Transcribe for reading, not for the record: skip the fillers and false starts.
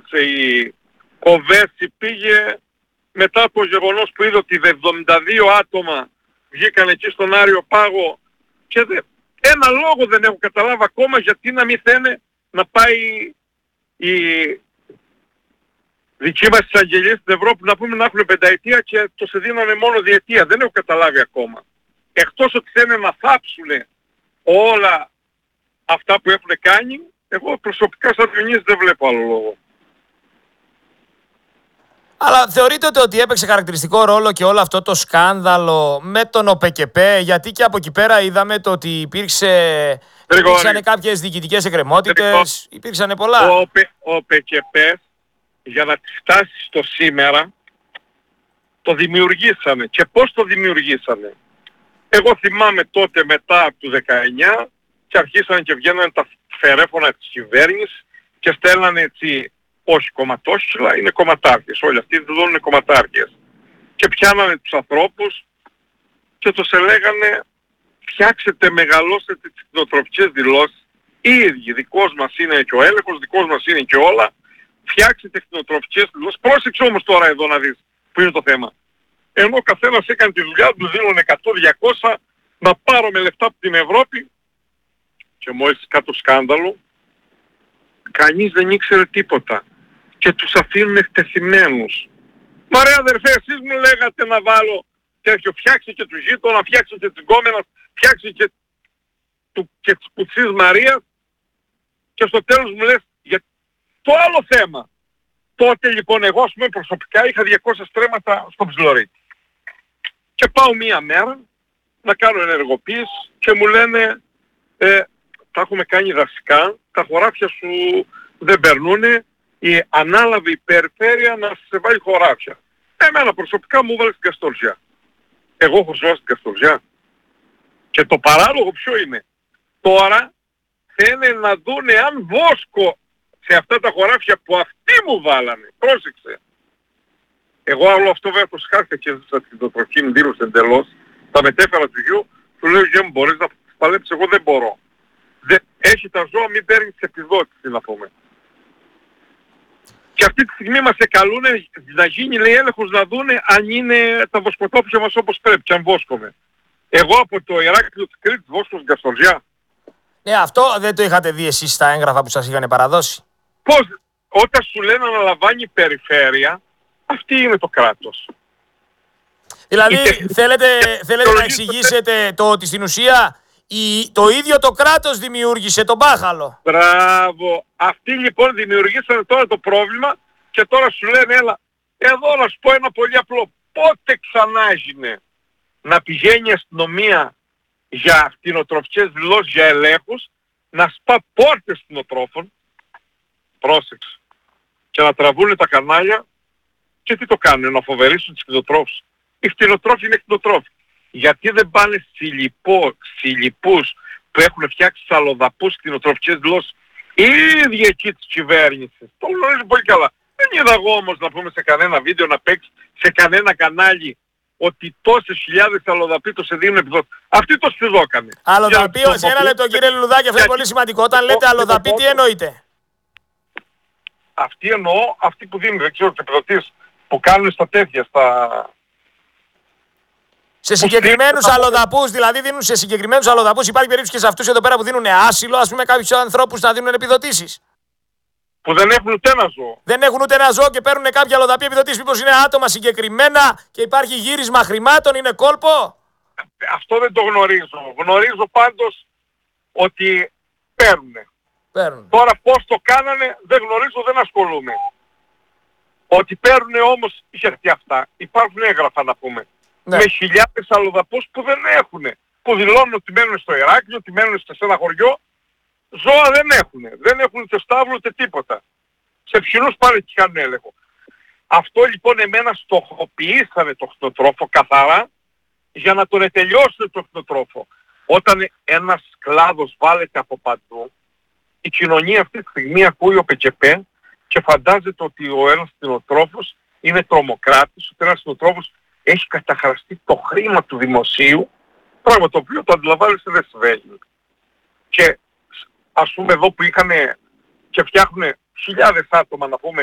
αποφάσισε η Κοβέση, πήγε μετά από το γεγονός που είδε ότι 72 άτομα βγήκαν εκεί στον Άριο Πάγο και ένα λόγο δεν έχω καταλάβει ακόμα γιατί να μην θένε να πάει η δική μας εισαγγελίες στην Ευρώπη να πούμε να έχουν πενταετία και το σε δίνανε μόνο διετία. Δεν έχω καταλάβει ακόμα. Εκτός ότι θέλουν να θάψουν όλα αυτά που έχουν κάνει, εγώ προσωπικά σαν Διονύσης δεν βλέπω άλλο λόγο. Αλλά θεωρείτε ότι έπαιξε χαρακτηριστικό ρόλο και όλο αυτό το σκάνδαλο με τον ΟΠΕΚΕΠΕ, γιατί και από εκεί πέρα είδαμε το ότι υπήρξαν κάποιες διοικητικές εκκρεμότητες, υπήρξαν πολλά. Ο ΟΠΕΚΕΠΕ για να φτάσει στο σήμερα το δημιουργήσανε. Και πώς το δημιουργήσανε? Εγώ θυμάμαι τότε μετά από το 19 και αρχίσανε και βγαίνανε τα φερέφωνα της κυβέρνησης και στέλνανε έτσι, όχι κομματόσχυλα, είναι κομματάρχες. Όλοι αυτοί δηλώνουν κομματάρχες. Και πιάνανε τους ανθρώπους και τους έλεγανε φτιάξετε, μεγαλώσετε τις κτηνοτροφικές δηλώσεις. Οι ίδιοι, δικός μας είναι και ο έλεγχος, δικός μας είναι και όλα. Φτιάξετε κτηνοτροφικές δηλώσεις. Πρόσεξε όμως τώρα εδώ να δεις που είναι το θέμα. Ενώ ο καθένας έκανε τη δουλειά του, δίνουν 100-200 να πάρω με λεφτά από την Ευρώπη και μόλις κάτω σκάνδαλο κανείς δεν ήξερε τίποτα και τους αφήνουν εκτεθειμένους. Μα ρε αδερφέ, εσείς μου λέγατε να βάλω τέτοιο, φτιάξε και του γείτονα, φτιάξε και της γκόμενας, φτιάξε και της Κουτσής Μαρίας και στο τέλος μου λες για το άλλο θέμα. Τότε λοιπόν εγώ προσωπικά είχα 200 στρέμματα στο Ψιλορίτη. Και πάω μία μέρα να κάνω ενεργοποίηση και μου λένε τα έχουμε κάνει δασικά, τα χωράφια σου δεν περνούνε, η ανάλαβη περιφέρεια να σε βάλει χωράφια. Εμένα προσωπικά μου βάλει στην Καστοριά. Εγώ έχω ζώσει στην Καστοριά. Και το παράλογο ποιο είναι? Τώρα θέλουν να δούνε αν βόσκω σε αυτά τα χωράφια που αυτοί μου βάλανε. Πρόσεξε. Εγώ όλο αυτό βέβαια το σχάθηκα και έζησα την κτηνοτροφική μου δήλωση εντελώς. Τα μετέφερα του γιου, του λέω γεια μου μπορείς να παλέψεις, εγώ δεν μπορώ. Έχει τα ζώα, μην παίρνεις επιδότηση να πούμε. Και αυτή τη στιγμή μας εκαλούνε να γίνει λέει έλεγχος να δούνε αν είναι τα βοσκοτόπια μας όπως πρέπει και αν βόσκομαι. Εγώ από το Ηράκλειο της Κρήτης βόσκω στην Καστοριά. Ναι, αυτό δεν το είχατε δει εσείς στα έγγραφα που σας είχαν παραδώσει? Πώς, όταν σου λένε να λαμβάνει η περιφέρεια, αυτή είναι το κράτος. Δηλαδή θέλετε να εξηγήσετε το ότι στην ουσία το ίδιο το κράτος δημιούργησε τον μπάχαλο. Μπράβο. Αυτοί λοιπόν δημιουργήσανε τώρα το πρόβλημα και τώρα σου λένε έλα, εδώ να σου πω ένα πολύ απλό. Πότε ξανά έγινε να πηγαίνει η αστυνομία για κτηνοτροφικές δηλώσεις, για ελέγχους, να σπά πόρτες κτηνοτρόφων, πρόσεξε, και να τραβούνε τα κανάλια και τι το κάνουν, να φοβερήσουν τους κτηνοτρόφους. Οι κτηνοτρόφοι είναι κτηνοτρόφοι. Γιατί δεν πάνε συλληπούς που έχουν φτιάξει αλλοδαπούς κτηνοτροφικές δηλώσεις οι ίδιοι εκεί της κυβέρνησης? Το γνωρίζουν πολύ καλά. Δεν είδα εγώ όμως να πούμε σε κανένα βίντεο να παίξει σε κανένα κανάλι ότι τόσες χιλιάδες αλλοδαποί το σε δίνουν επιδότηση. Αυτοί το σπιδόκανε. Αλλοδαποί, σε ένα λεπτό κύριε Λουλουδάκη, αυτό είναι πολύ σημαντικό. Όταν λέτε αλλοδαποί, τι εννοείτε? Αυτοί εννοώ, αυτοί που δίνουν, δεν ξέρω, τις επιδοτήσεις που κάνουν στα τέτοια, σε συγκεκριμένους αλλοδαπούς, δηλαδή δίνουν σε συγκεκριμένους αλλοδαπούς. Υπάρχει περίπτωση και σε αυτούς εδώ πέρα που δίνουν άσυλο, ας πούμε, κάποιους ανθρώπους να δίνουν επιδοτήσεις. Που δεν έχουν ούτε ένα ζώο. Δεν έχουν ούτε ένα ζώο και παίρνουν κάποια αλλοδαπή επιδοτήσεις. Μήπως είναι άτομα συγκεκριμένα και υπάρχει γύρισμα χρημάτων, είναι κόλπο? Αυτό δεν το γνωρίζω. Γνωρίζω πάντως ότι παίρνουν. Τώρα πώς το κάνανε δεν γνωρίζω, δεν ασχολούμαι. Ότι παίρνουν όμως, γιατί αυτά υπάρχουν έγγραφα να πούμε. Ναι. Με χιλιάδες αλλοδαπούς που δεν έχουν. Που δηλώνουν ότι μένουν στο Ηράκλειο, ότι μένουν σε ένα χωριό. Ζώα δεν έχουν. Δεν έχουν ούτε στάβλο ούτε τίποτα. Σε ψηλούς πάνε και κάνουν έλεγχο. Αυτό λοιπόν εμένα στοχοποιήσανε το κτηνοτρόφο καθαρά για να τον ετελειώσουν το κτηνοτρόφο. Όταν ένας κλάδος βάλεται από παντού, η κοινωνία αυτή τη στιγμή ακούει ο ΠΚΠ και φαντάζεται ότι ο ένας κτηνοτρόφος είναι τρομοκράτης, ότι ένας κτηνοτρόφος έχει καταχραστεί το χρήμα του δημοσίου, πράγμα το οποίο το αντιλαμβάνεσαι δεν συμβαίνει. Και ας πούμε εδώ που είχαν και φτιάχνουν χιλιάδες άτομα να πούμε